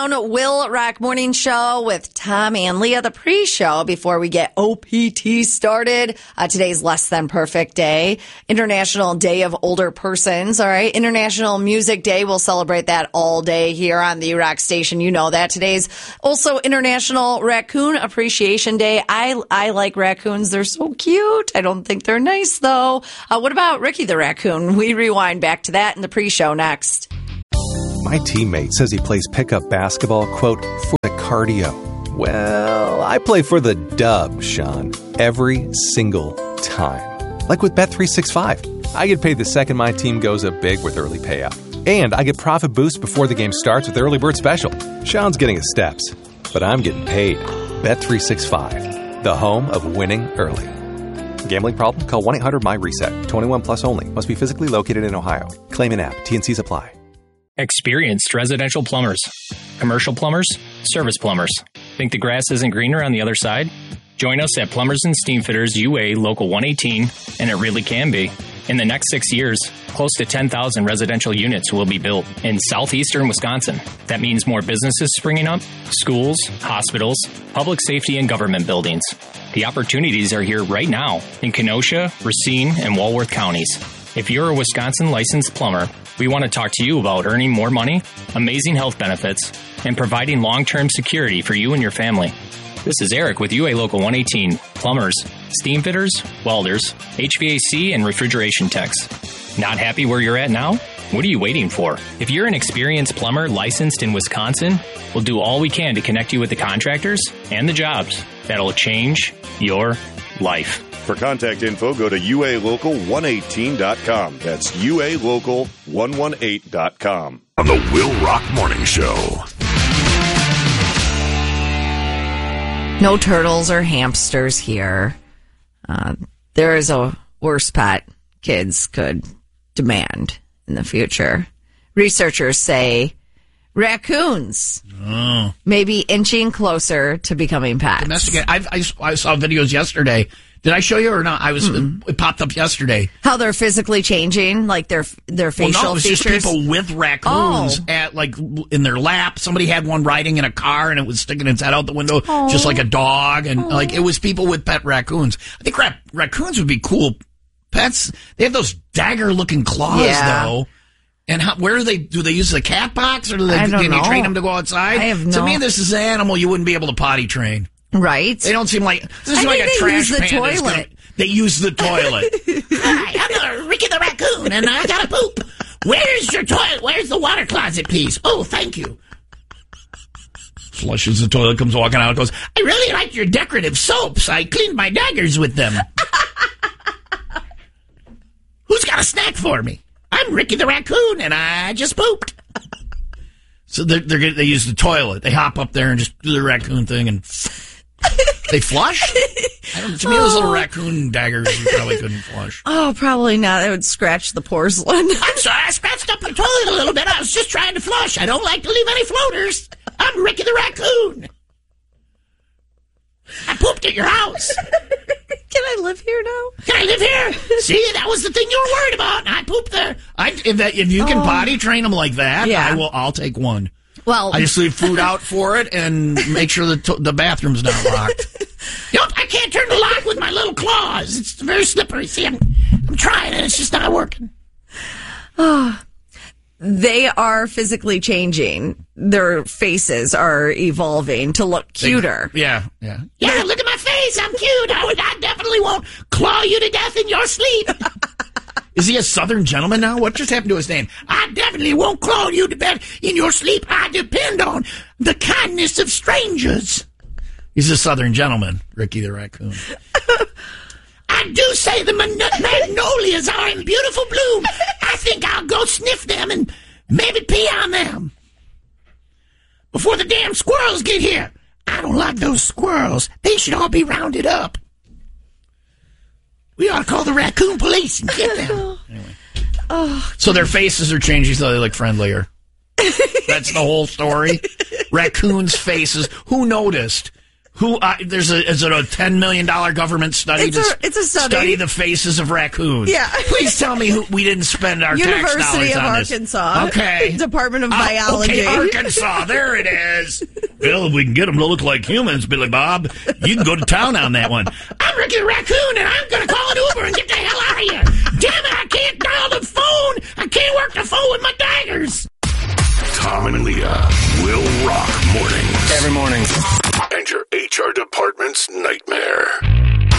Will Rock Morning Show with Tom and Leah, the pre-show before we get OPT started. Today's Less Than Perfect Day, International Day of Older Persons. All right, International Music Day. We'll celebrate that all day here on the Rock Station. You know that. Today's also International Raccoon Appreciation Day. I like raccoons. They're so cute. I don't think they're nice, though. What about Ricky the Raccoon? We rewind back to that in the pre-show next. My teammate says he plays pickup basketball, quote, for the cardio. Well, I play for the dub, Sean, every single time. Like with Bet365. I get paid the second my team goes up big with early payout. And I get profit boost before the game starts with Early Bird Special. Sean's getting his steps, but I'm getting paid. Bet365, the home of winning early. Gambling problem? Call 1-800-MY-RESET. 21 plus only. Must be physically located in Ohio. Claim in app. T&Cs apply. Experienced residential plumbers, commercial plumbers, service plumbers. Think the grass isn't greener on the other side? Join us at Plumbers and Steamfitters UA Local 118, and it really can be. In the next 6 years, close to 10,000 residential units will be built in southeastern Wisconsin. That means more businesses springing up, schools, hospitals, public safety, and government buildings. The opportunities are here right now in Kenosha, Racine, and Walworth counties. If you're a Wisconsin licensed plumber, we want to talk to you about earning more money, amazing health benefits, and providing long-term security for you and your family. This is Eric with UA Local 118, plumbers, steam fitters, welders, HVAC, and refrigeration techs. Not happy where you're at now? What are you waiting for? If you're an experienced plumber licensed in Wisconsin, we'll do all we can to connect you with the contractors and the jobs that'll change your life. For contact info, go to ualocal118.com. That's ualocal118.com. On the Will Rock Morning Show. No turtles or hamsters here. There is a worse pet kids could demand in the future. Researchers say raccoons may be inching closer to becoming pets. Domesticate. I saw videos yesterday. Did I show you or not? It popped up yesterday. How they're physically changing, like their facial was features. Just people with raccoons at in their lap. Somebody had one riding in a car and it was sticking its head out the window, just like a dog, and it was people with pet raccoons. I think raccoons would be cool pets. They have those dagger-looking claws, though. And where do they use the cat box, or can you train them to go outside? To me, this is an animal you wouldn't be able to potty train. Right. They don't seem like this is like a trash pan. They use the toilet. Hi, I'm Ricky the Raccoon, and I gotta poop. Where's your toilet? Where's the water closet, please? Oh, thank you. Flushes the toilet, comes walking out, goes, I really like your decorative soaps. I cleaned my daggers with them. Who's got a snack for me? I'm Ricky the Raccoon, and I just pooped. So they use the toilet. They hop up there and just do the raccoon thing, and they flush? To me, those little raccoon daggers you probably couldn't flush. Oh, probably not. It would scratch the porcelain. I'm sorry, I scratched up the toilet a little bit. I was just trying to flush. I don't like to leave any floaters. I'm Ricky the Raccoon. I pooped at your house. Can I live here now? Can I live here? See, that was the thing you were worried about. I pooped there. If you can potty train them like that, I'll take one. Well, I just leave food out for it and make sure the bathroom's not locked. Nope, I can't turn the lock with my little claws. It's very slippery. See, I'm trying and it's just not working. They are physically changing. Their faces are evolving to look cuter. Yeah, look at my face. I'm cute. I definitely won't claw you to death in your sleep. Is he a Southern gentleman now? What just happened to his name? I definitely won't claw you to death in your sleep. I depend on the kindness of strangers. He's a Southern gentleman, Ricky the Raccoon. I do say the magnolias are in beautiful bloom. I think I'll go sniff them and maybe pee on them before the damn squirrels get here. I don't like those squirrels. They should all be rounded up. We ought to call the raccoon police and get them. Anyway. So their faces are changing so they look friendlier. That's the whole story. Raccoons' faces. Who noticed? Is it a $10 million government study? It's a study. Study the faces of raccoons. Yeah. Please tell me we didn't spend our tax dollars University of on this. Arkansas. Okay. Department of Biology. Okay, Arkansas. There it is. Well, if we can get them to look like humans, Billy Bob, you can go to town on that one. I'm Ricky the Raccoon, and I'm going to call an Uber and get the hell out of here. Damn it, I can't dial the phone. I can't work the phone with my daggers.